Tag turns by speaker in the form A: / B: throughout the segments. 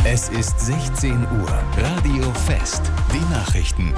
A: Es ist 16 Uhr. Radio Fest. Die Nachrichten.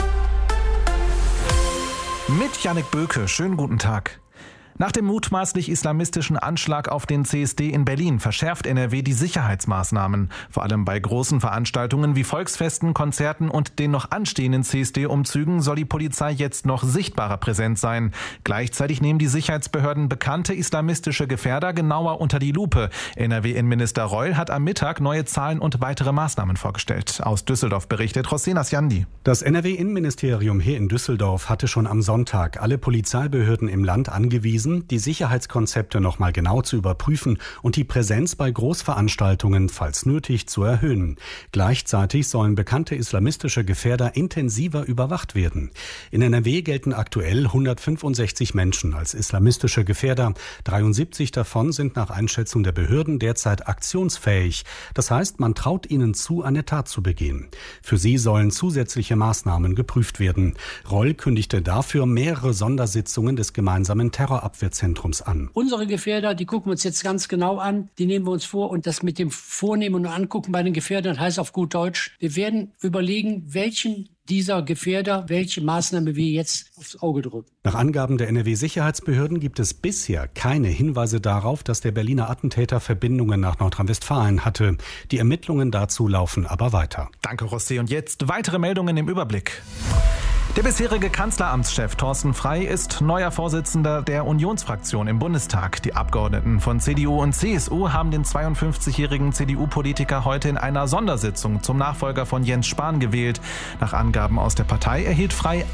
B: Mit Jannik Böke. Schönen guten Tag. Nach dem mutmaßlich islamistischen Anschlag auf den CSD in Berlin verschärft NRW die Sicherheitsmaßnahmen. Vor allem bei großen Veranstaltungen wie Volksfesten, Konzerten und den noch anstehenden CSD-Umzügen soll die Polizei jetzt noch sichtbarer präsent sein. Gleichzeitig nehmen die Sicherheitsbehörden bekannte islamistische Gefährder genauer unter die Lupe. NRW-Innenminister Reul hat am Mittag neue Zahlen und weitere Maßnahmen vorgestellt. Aus Düsseldorf berichtet Rosena Sjandi.
C: Das NRW-Innenministerium hier in Düsseldorf hatte schon am Sonntag alle Polizeibehörden im Land angewiesen, die Sicherheitskonzepte noch mal genau zu überprüfen und die Präsenz bei Großveranstaltungen, falls nötig, zu erhöhen. Gleichzeitig sollen bekannte islamistische Gefährder intensiver überwacht werden. In NRW gelten aktuell 165 Menschen als islamistische Gefährder. 73 davon sind nach Einschätzung der Behörden derzeit aktionsfähig. Das heißt, man traut ihnen zu, eine Tat zu begehen. Für sie sollen zusätzliche Maßnahmen geprüft werden. Reul kündigte dafür mehrere Sondersitzungen des gemeinsamen Terrorabwehrzentrums an.
D: Unsere Gefährder, die gucken wir uns jetzt ganz genau an, die nehmen wir uns vor, und das mit dem Vornehmen und Angucken bei den Gefährdern heißt auf gut Deutsch, wir werden überlegen, welchen dieser Gefährder, welche Maßnahme wir jetzt aufs Auge drücken.
C: Nach Angaben der NRW-Sicherheitsbehörden gibt es bisher keine Hinweise darauf, dass der Berliner Attentäter Verbindungen nach Nordrhein-Westfalen hatte. Die Ermittlungen dazu laufen aber weiter.
B: Danke, Rosé. Und jetzt weitere Meldungen im Überblick. Der bisherige Kanzleramtschef Thorsten Frey ist neuer Vorsitzender der Unionsfraktion im Bundestag. Die Abgeordneten von CDU und CSU haben den 52-jährigen CDU-Politiker heute in einer Sondersitzung zum Nachfolger von Jens Spahn gewählt. Nach Angaben aus der Partei erhielt Frey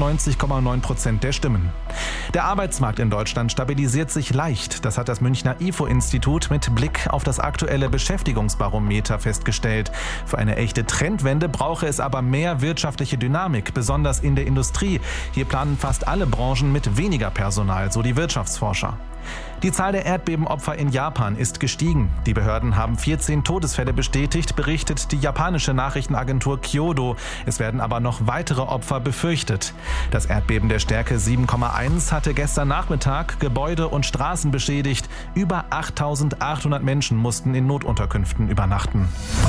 B: 91,9% der Stimmen. Der Arbeitsmarkt in Deutschland stabilisiert sich leicht. Das hat das Münchner IFO-Institut mit Blick auf das aktuelle Beschäftigungsbarometer festgestellt. Für eine echte Trendwende brauche es aber mehr wirtschaftliche Dynamik, besonders in der Industrie. Hier planen fast alle Branchen mit weniger Personal, so die Wirtschaftsforscher. Die Zahl der Erdbebenopfer in Japan ist gestiegen. Die Behörden haben 14 Todesfälle bestätigt, berichtet die japanische Nachrichtenagentur Kyodo. Es werden aber noch weitere Opfer befürchtet. Das Erdbeben der Stärke 7,1 hatte gestern Nachmittag Gebäude und Straßen beschädigt. Über 8.800 Menschen mussten in Notunterkünften übernachten.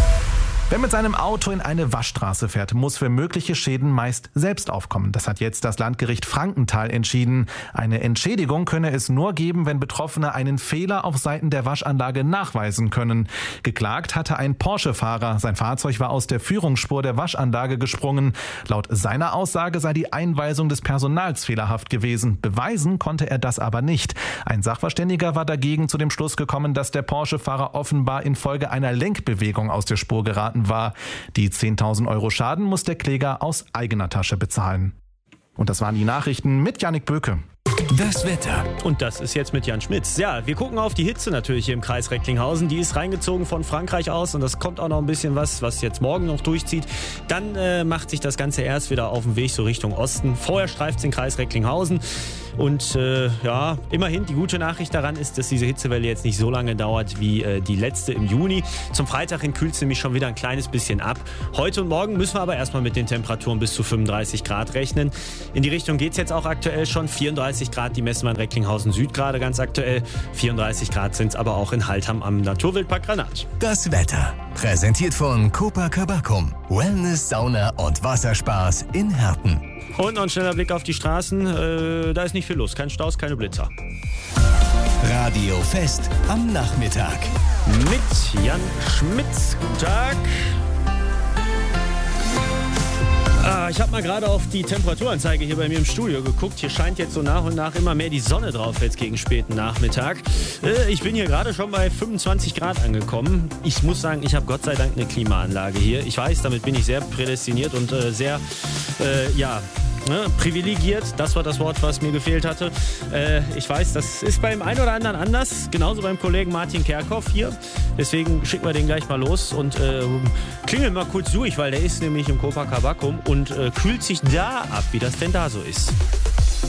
B: Wer mit seinem Auto in eine Waschstraße fährt, muss für mögliche Schäden meist selbst aufkommen. Das hat jetzt das Landgericht Frankenthal entschieden. Eine Entschädigung könne es nur geben, wenn Betroffene einen Fehler auf Seiten der Waschanlage nachweisen können. Geklagt hatte ein Porsche-Fahrer. Sein Fahrzeug war aus der Führungsspur der Waschanlage gesprungen. Laut seiner Aussage sei die Einweisung des Personals fehlerhaft gewesen. Beweisen konnte er das aber nicht. Ein Sachverständiger war dagegen zu dem Schluss gekommen, dass der Porsche-Fahrer offenbar infolge einer Lenkbewegung aus der Spur geraten war. Die 10.000 Euro Schaden muss der Kläger aus eigener Tasche bezahlen. Und das waren die Nachrichten mit Jannik Böke.
A: Das Wetter.
E: Und das ist jetzt mit Jan Schmitz. Ja, wir gucken auf die Hitze natürlich hier im Kreis Recklinghausen. Die ist reingezogen von Frankreich aus und das kommt auch noch ein bisschen was jetzt morgen noch durchzieht. Dann macht sich das Ganze erst wieder auf den Weg so Richtung Osten. Vorher streift es den Kreis Recklinghausen. Und immerhin, die gute Nachricht daran ist, dass diese Hitzewelle jetzt nicht so lange dauert wie die letzte im Juni. Zum Freitag hin kühlt es nämlich schon wieder ein kleines bisschen ab. Heute und morgen müssen wir aber erstmal mit den Temperaturen bis zu 35 Grad rechnen. In die Richtung geht es jetzt auch aktuell schon. 34 Grad, die messen wir in Recklinghausen Süd gerade ganz aktuell. 34 Grad sind es aber auch in Haltham am Naturwildpark Granat.
A: Das Wetter. Präsentiert von Copacabacum. Wellness, Sauna und Wasserspaß in Herten.
E: Und noch ein schneller Blick auf die Straßen. Da ist nicht viel los. Kein Staus, keine Blitzer.
A: Radio Fest am Nachmittag.
E: Mit Jan Schmitz. Guten Tag. Ich habe mal gerade auf die Temperaturanzeige hier bei mir im Studio geguckt. Hier scheint jetzt so nach und nach immer mehr die Sonne drauf, jetzt gegen späten Nachmittag. Ich bin hier gerade schon bei 25 Grad angekommen. Ich muss sagen, ich habe Gott sei Dank eine Klimaanlage hier. Ich weiß, damit bin ich sehr prädestiniert und sehr, privilegiert. Das war das Wort, was mir gefehlt hatte. Ich weiß, das ist beim einen oder anderen anders. Genauso beim Kollegen Martin Kerkhoff hier. Deswegen schicken wir den gleich mal los und klingeln mal kurz durch, weil der ist nämlich im Copacabacum und kühlt sich da ab, wie das denn da so ist.